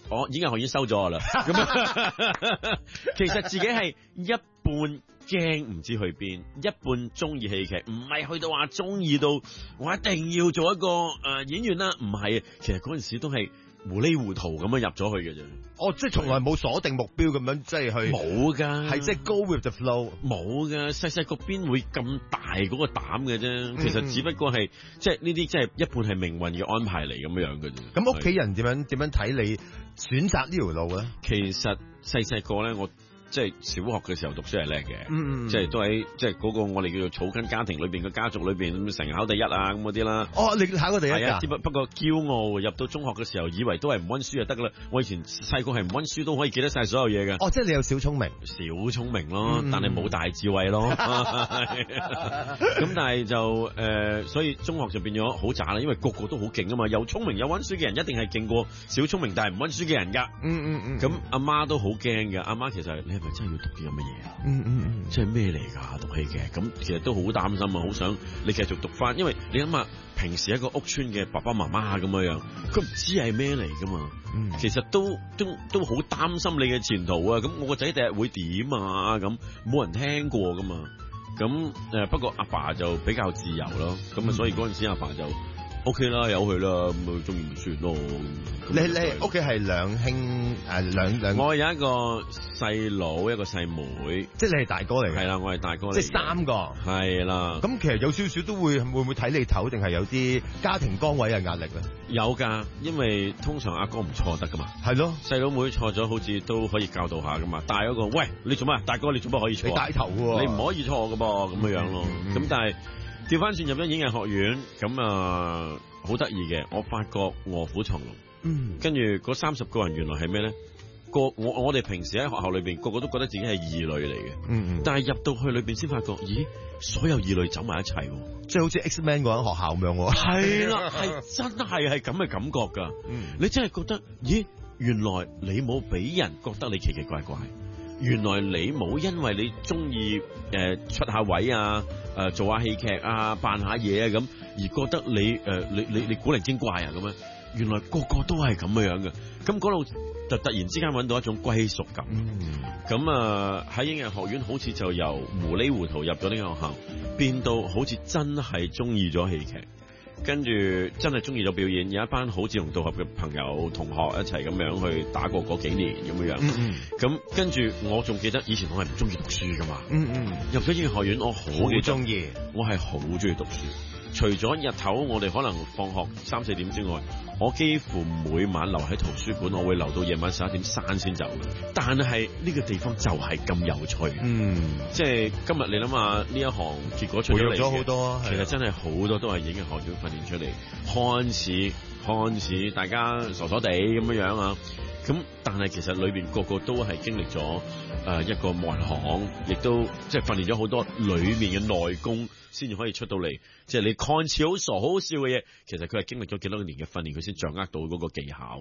我演藝學院收咗我啦。咁其實自己係一半驚唔知去邊，一半中意戲劇，唔係去到話中意到我一定要做一個演員啦，唔係，其實嗰陣時都係糊里糊塗咁樣入咗去嘅啫。 哦，即係從來冇鎖定目標咁樣，即係去冇㗎， 係即係 go with the flow。 冇㗎，細細個邊會咁大嗰個膽嘅啫。其實只不過係即係呢啲即係一半係命運嘅安排嚟咁樣嘅啫。 咁屋企人點樣睇你選擇呢條路咧？ 其實細細個咧，我即係小學嘅時候讀書係叻嘅，即係都喺即係嗰個我哋叫做草根家庭裏邊嘅家族裏邊咁成日考第一啊咁嗰啲啦。 哦，你考過第一㗎？ 不過驕傲，入到中學嘅時候以為都係唔溫書就得噶啦。我以前細個係唔溫書都可以記得晒所有嘢嘅。 哦，即係你有小聰明， 小聰明咯，但係冇大智慧咯。咁但係就所以中學就變咗好渣啦，因為個個都好勁啊嘛，又聰明又溫書嘅人一定係勁過小聰明但係唔溫書嘅人噶。咁阿媽都好驚嘅，阿媽其實你係咪真係要讀啲咁嘅嘢啊？即係咩嚟㗎？讀戲嘅咁，其實都好擔心啊，好想你繼續讀翻，因為你諗下平時一個屋村嘅爸爸媽媽咁樣，佢唔知係咩嚟㗎嘛。其實都好擔心你嘅前途啊。咁我個仔第日會點啊？咁冇人聽過㗎嘛。咁不過阿爸就比較自由咯。咁啊，所以嗰陣時阿爸就 OK 啦，由佢啦，咁啊中意咪算咯。 你屋企係兩兄兩， 我有一個細佬，一個細妹， 即係你係大哥嚟嘅。 係啦，我係大哥嚟嘅， 即係三個。係啦。 咁其實有少少都會唔會睇你頭，定係有啲家庭崗位嘅壓力咧？ 有㗎，因為通常阿哥唔錯得㗎嘛。係咯，細佬妹錯咗好似都可以教導下㗎嘛。大嗰個，喂，你做乜？大哥你做乜可以錯？ 你帶頭喎， 你唔可以錯㗎噃，咁樣咯。咁但係調翻轉入咗演藝學院，咁啊好得意嘅，我發覺臥虎藏龍。跟住嗰30個人原來係咩咧？我哋平時喺學校裏邊個個都覺得自己係異類嚟嘅，但係入到去裏邊先發覺，咦，所有異類走埋一齊， 即係好似 X-Men 嗰間學校咁樣喎。 係啦，係真係咁嘅感覺㗎。你真係覺得，咦，原來你冇俾人覺得你奇奇怪怪，原來你冇因為你中意出下位啊，做下戲劇啊，扮下嘢啊咁，而覺得你古靈精怪啊咁樣。原來個個都係咁樣嘅，咁嗰度就突然之間揾到一種歸屬感。咁喺演藝學院好似就由糊里糊塗入咗呢個學校，變到好似真係中意咗戲劇，跟住真係中意咗表演，有一班好志同道合嘅朋友同學一齊咁樣去打過嗰幾年咁樣。咁跟住我仲記得以前我係唔中意讀書噶嘛。入咗演藝學院我好中意，我係好中意讀書。除咗日頭我哋可能放學3、4點之外，我幾乎每晚留喺圖書館，我會留到夜晚11點3先走。但係呢個地方就係咁有趣。即係今日你諗下呢一行結果出咗嚟嘅，好多其實真係好多都係演藝學院訓練出嚟，看似大家傻傻地咁樣啊。咁但係其實裏邊個個都係經歷咗一個無人行，亦都即係訓練咗好多裏面嘅內功，先至可以出到嚟。即係你看似好傻好笑嘅嘢，其實佢係經歷咗幾多年嘅訓練，佢先掌握到嗰個技巧。